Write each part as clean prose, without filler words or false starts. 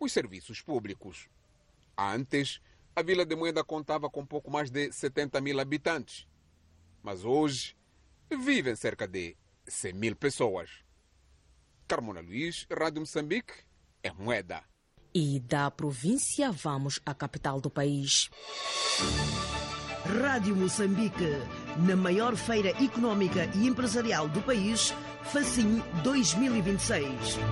os serviços públicos. Antes, a Vila de Moeda contava com pouco mais de 70 mil habitantes, mas hoje vivem cerca de 100 mil pessoas. Carmona Luís, Rádio Moçambique, é Moeda. E da província vamos à capital do país. Rádio Moçambique, na maior feira económica e empresarial do país, Facim 2026.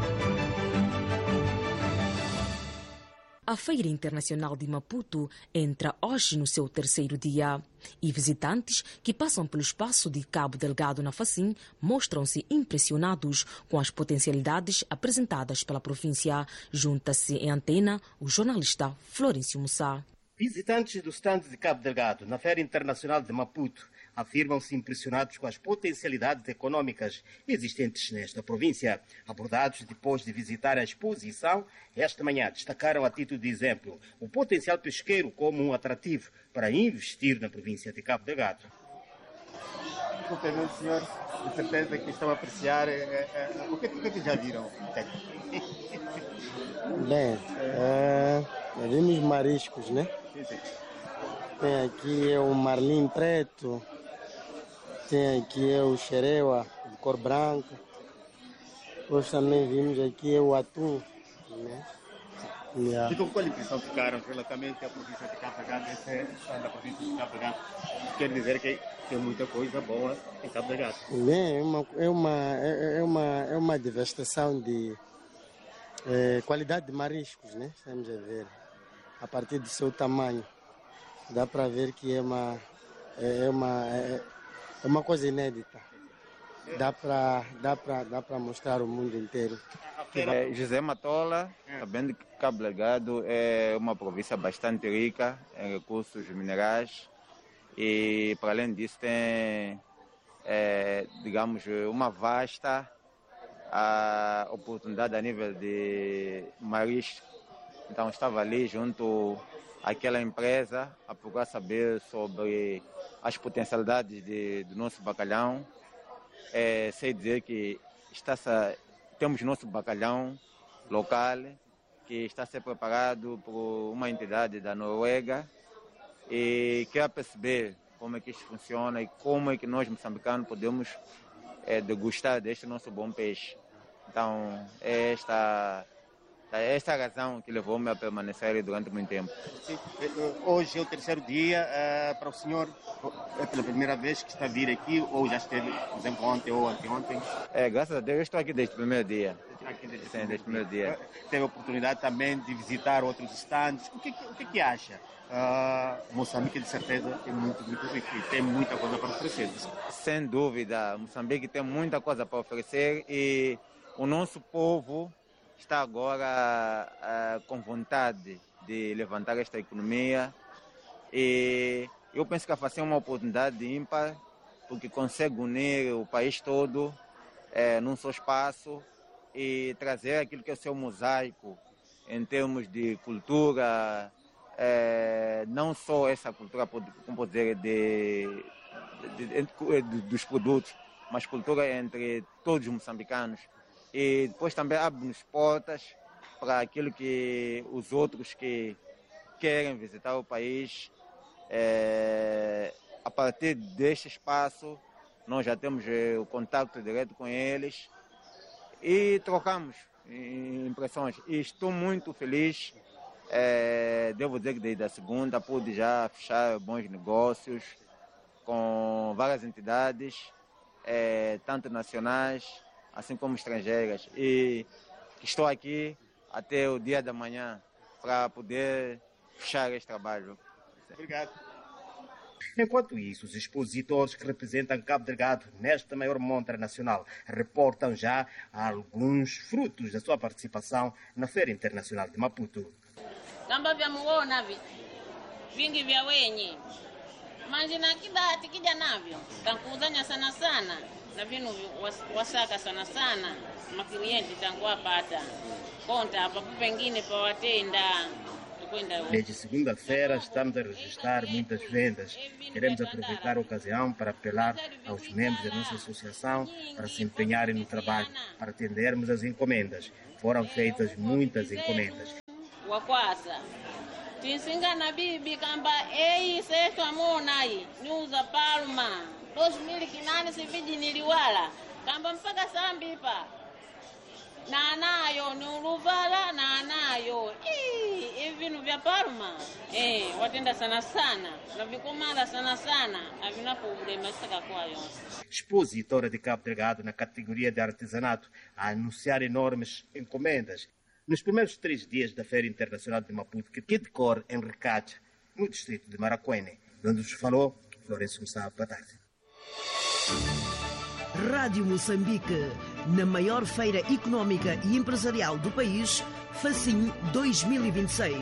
A Feira Internacional de Maputo entra hoje no seu terceiro dia e visitantes que passam pelo espaço de Cabo Delgado na Facim mostram-se impressionados com as potencialidades apresentadas pela província. Junta-se em antena o jornalista Florencio Mussá. Visitantes do stand de Cabo Delgado na Feira Internacional de Maputo afirmam-se impressionados com as potencialidades econômicas existentes nesta província. Abordados depois de visitar a exposição, esta manhã destacaram a título de exemplo o potencial pesqueiro como um atrativo para investir na província de Cabo Delgado. Desculpe, senhor, de certeza que estão a apreciar. O que já viram? Bem, vimos mariscos, né? Sim. Tem aqui o marlim preto, tem aqui o xereua de cor branca. Depois também vimos aqui o atum, né? E com qual impressão ficaram relativamente à província de Cabo Delgado? Essa é a província de Cabo Delgado. Quer dizer que tem muita coisa boa em Cabo Delgado. Bem, é uma devastação de qualidade de mariscos, né? Estamos a ver. A partir do seu tamanho, dá para ver que é uma coisa inédita. Dá para mostrar ao mundo inteiro. José Matola, sabendo que Cabo Delgado é uma província bastante rica em recursos minerais e, para além disso, tem, digamos, uma vasta oportunidade a nível de marisco. Então, estava ali junto àquela empresa a procurar saber sobre as potencialidades do nosso bacalhau. Sei dizer que temos nosso bacalhau local, que está a ser preparado por uma entidade da Noruega e quer perceber como é que isso funciona e como é que nós, moçambicanos, podemos degustar deste nosso bom peixe. Então, esta é a razão que levou-me a permanecer durante muito tempo. Sim. Hoje é o terceiro dia. Para o senhor, é pela primeira vez que está a vir aqui ou já esteve, por exemplo, ontem ou anteontem? Graças a Deus, eu estou aqui desde o primeiro dia. Desde o primeiro dia. Teve a oportunidade também de visitar outros estandes. O que acha? Moçambique, de certeza, é muito rico e tem muita coisa para oferecer. Sem dúvida, Moçambique tem muita coisa para oferecer e o nosso povo está agora com vontade de levantar esta economia e eu penso que a Facim é uma oportunidade ímpar porque consegue unir o país todo num só espaço e trazer aquilo que é o seu mosaico em termos de cultura, não só essa cultura, como pode dizer, dos produtos, mas cultura entre todos os moçambicanos. E depois também abre-nos portas para aquilo que os outros que querem visitar o país. A partir deste espaço, nós já temos o contato direto com eles e trocamos impressões. E estou muito feliz. Devo dizer que desde a segunda pude já fechar bons negócios com várias entidades, tanto nacionais assim como estrangeiras, e estou aqui até o dia da manhã para poder fechar este trabalho. Obrigado. Enquanto isso, os expositores que representam Cabo Delgado nesta maior montra nacional reportam já alguns frutos da sua participação na Feira Internacional de Maputo. Kamba vya muona vingi vya wenye manjina kidati kija navyo tankuzanya sana na vinu wasaka sana maklienti tangu wapata konta hapa pengine pa watenda. Desde segunda-feira estamos a registrar muitas vendas. Queremos aproveitar a ocasião para apelar aos membros da nossa associação para se empenharem no trabalho, para atendermos as encomendas. Foram feitas muitas encomendas. wakwasa tinsinga na bibi kamba ei setu amonai niuza palma 2008 siviji niliwala kamba mpaka sambipa na nayo ni uluvala na nayo vinu vya palma watenda sana na vikomanda sana havina problema saka kwa yonse. Expositora de Cabo Delgado na categoria de artesanato a anunciar enormes encomendas nos primeiros 3 dias da Feira Internacional de Maputo, que decorre em Recate, no distrito de Maracuene, onde nos falou Florencio Mussá. Boa tarde. Rádio Moçambique, na maior feira económica e empresarial do país, Facim 2026.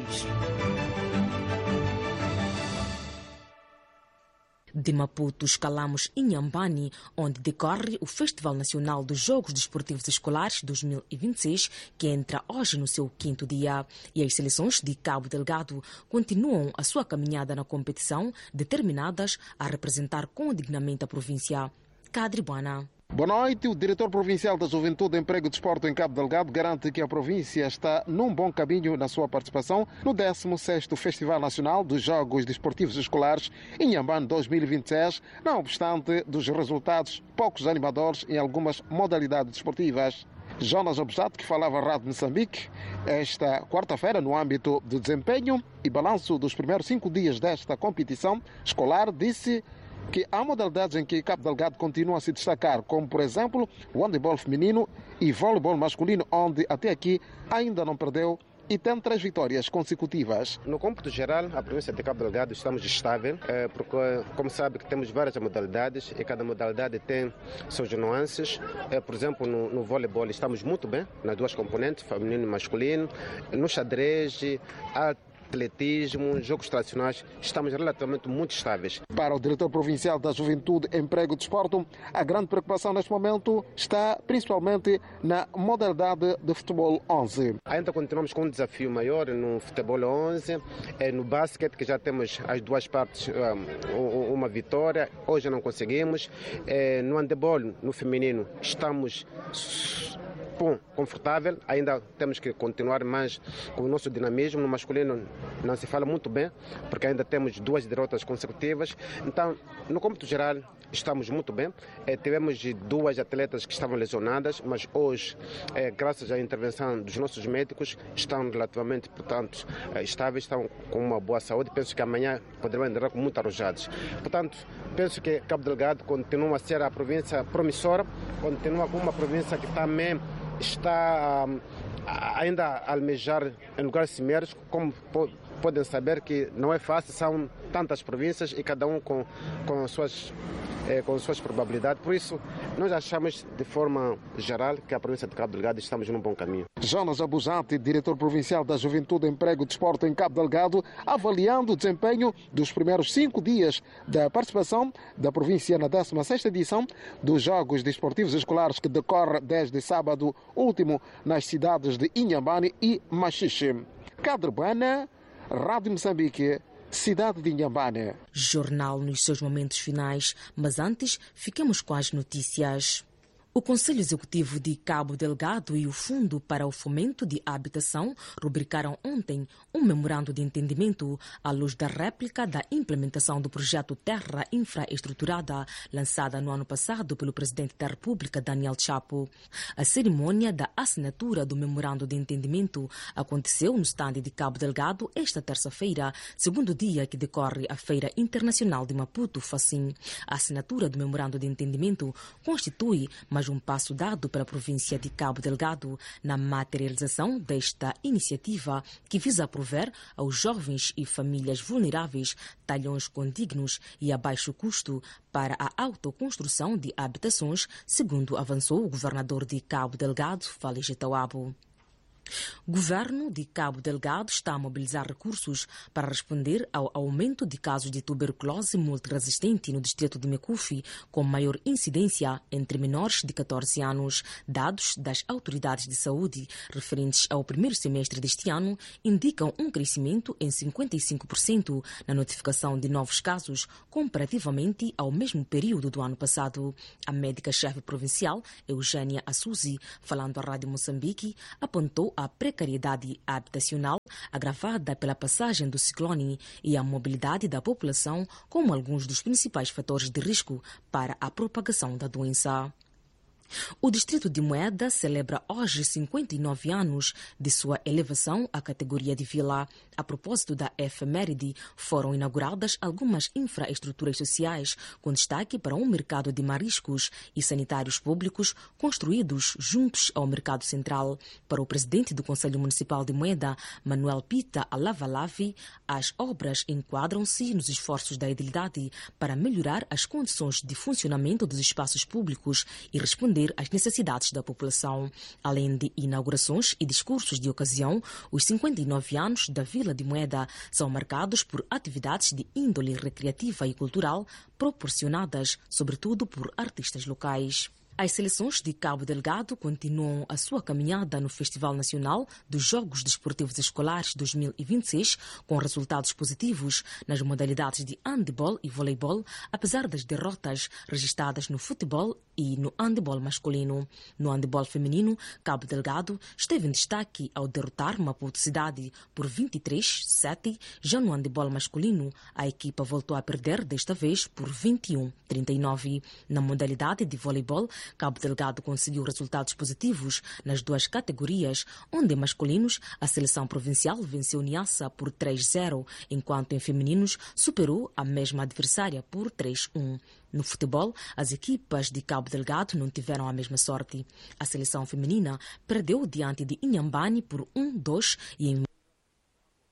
De Maputo, escalamos Inhambane, onde decorre o Festival Nacional dos Jogos Desportivos Escolares 2026, que entra hoje no seu 5º dia. E as seleções de Cabo Delgado continuam a sua caminhada na competição, determinadas a representar condignamente a província. Cadre Buana. Boa noite. O diretor provincial da Juventude, Emprego e Desporto em Cabo Delgado garante que a província está num bom caminho na sua participação no 16º Festival Nacional dos Jogos Desportivos Escolares Inhambane 2026, não obstante dos resultados poucos animadores em algumas modalidades desportivas. Jonas Obsato, que falava à Rádio Moçambique esta quarta-feira no âmbito do desempenho e balanço dos primeiros 5 dias desta competição escolar, disse que há modalidades em que Cabo Delgado continua a se destacar, como, por exemplo, o handebol feminino e voleibol masculino, onde até aqui ainda não perdeu e tem 3 vitórias consecutivas. No cômputo geral, a província de Cabo Delgado estamos estável, porque, como sabe, que temos várias modalidades e cada modalidade tem suas nuances. Por exemplo, no voleibol estamos muito bem, nas 2 componentes, feminino e masculino. No xadrez, atletismo, jogos tradicionais, estamos relativamente muito estáveis. Para o diretor provincial da Juventude, Emprego e Desporto, a grande preocupação neste momento está principalmente na modalidade de futebol 11. Ainda continuamos com um desafio maior no futebol 11, no basquete, que já temos as 2 partes, uma vitória, hoje não conseguimos. No handebol, no feminino, estamos confortável, ainda temos que continuar mais com o nosso dinamismo. No masculino não se fala muito bem, porque ainda temos 2 derrotas consecutivas. Então, no cômputo geral, estamos muito bem. Tivemos 2 atletas que estavam lesionadas, mas hoje, graças à intervenção dos nossos médicos, estão relativamente, portanto, estáveis, estão com uma boa saúde. Penso que amanhã poderão entrar com muito arrojados. Portanto, penso que Cabo Delgado continua a ser a província promissora, continua com uma província que também está ainda a almejar em lugares cimeiros. Como podem saber, que não é fácil, são tantas províncias e cada um com suas probabilidades. Por isso, nós achamos de forma geral que a província de Cabo Delgado estamos num bom caminho. Jonas Abujante, diretor provincial da Juventude, Emprego e Desporto em Cabo Delgado, avaliando o desempenho dos primeiros 5 dias da participação da província na 16ª edição dos Jogos Desportivos Escolares, que decorre desde sábado último nas cidades de Inhambane e Machixe. Cadre Buana, Rádio Moçambique, cidade de Inhambane. Jornal nos seus momentos finais, mas antes fiquemos com as notícias. O Conselho Executivo de Cabo Delgado e o Fundo para o Fomento de Habitação rubricaram ontem um memorando de entendimento à luz da réplica da implementação do projeto Terra Infraestruturada, lançada no ano passado pelo Presidente da República, Daniel Chapo. A cerimônia da assinatura do memorando de entendimento aconteceu no estande de Cabo Delgado esta terça-feira, segundo dia que decorre a Feira Internacional de Maputo, Facim. A assinatura do memorando de entendimento constitui mais um passo dado pela província de Cabo Delgado na materialização desta iniciativa que visa prover aos jovens e famílias vulneráveis talhões condignos e a baixo custo para a autoconstrução de habitações, segundo avançou o governador de Cabo Delgado, Félix Tawabo. O governo de Cabo Delgado está a mobilizar recursos para responder ao aumento de casos de tuberculose multiresistente no distrito de Mecufi, com maior incidência entre menores de 14 anos. Dados das autoridades de saúde referentes ao primeiro semestre deste ano indicam um crescimento em 55% na notificação de novos casos comparativamente ao mesmo período do ano passado. A médica-chefe provincial, Eugênia Assuzi, falando à Rádio Moçambique, apontou a precariedade habitacional, agravada pela passagem do ciclone e a mobilidade da população como alguns dos principais fatores de risco para a propagação da doença. O distrito de Moeda celebra hoje 59 anos de sua elevação à categoria de vila. A propósito da efeméride, foram inauguradas algumas infraestruturas sociais, com destaque para um mercado de mariscos e sanitários públicos construídos juntos ao mercado central. Para o presidente do Conselho Municipal de Moeda, Manuel Pita Alavalavi, as obras enquadram-se nos esforços da edilidade para melhorar as condições de funcionamento dos espaços públicos e responder às necessidades da população. Além de inaugurações e discursos de ocasião, os 59 anos da Vila de Moeda são marcados por atividades de índole recreativa e cultural proporcionadas, sobretudo, por artistas locais. As seleções de Cabo Delgado continuam a sua caminhada no Festival Nacional dos Jogos Desportivos Escolares 2026, com resultados positivos nas modalidades de handebol e voleibol, apesar das derrotas registradas no futebol e no handebol masculino. No handebol feminino, Cabo Delgado esteve em destaque ao derrotar Maputo Cidade por 23-7. Já no handebol masculino, a equipa voltou a perder, desta vez por 21-39. Na modalidade de voleibol, Cabo Delgado conseguiu resultados positivos nas duas categorias, onde em masculinos a seleção provincial venceu Niassa por 3-0, enquanto em femininos superou a mesma adversária por 3-1. No futebol, as equipas de Cabo Delgado não tiveram a mesma sorte. A seleção feminina perdeu diante de Inhambane por 1-2 e em